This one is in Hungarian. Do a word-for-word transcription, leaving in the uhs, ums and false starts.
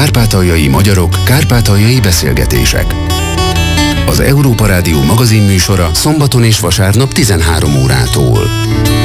Kárpátaljai magyarok, kárpátaljai beszélgetések. Az Európa Rádió magazinműsora szombaton és vasárnap tizenhárom órától.